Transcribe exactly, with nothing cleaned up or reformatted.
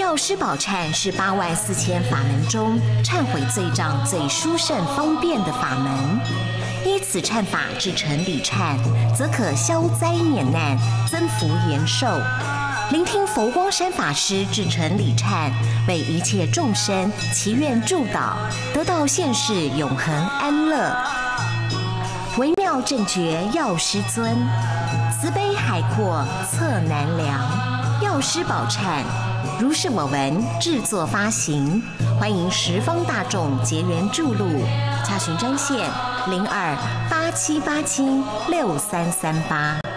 药师宝忏是八万四千法门中忏悔罪障最殊胜方便的法门。依此忏法至成礼忏，则可消灾免难，增福延寿。聆听佛光山法师至成礼忏，为一切众生祈愿助导，得到现世永恒安乐。微妙正觉药师尊，慈悲海阔测难量。药师宝忏，如是我闻制作发行，欢迎十方大众结缘助录。查询专线零二八七八七六三三八。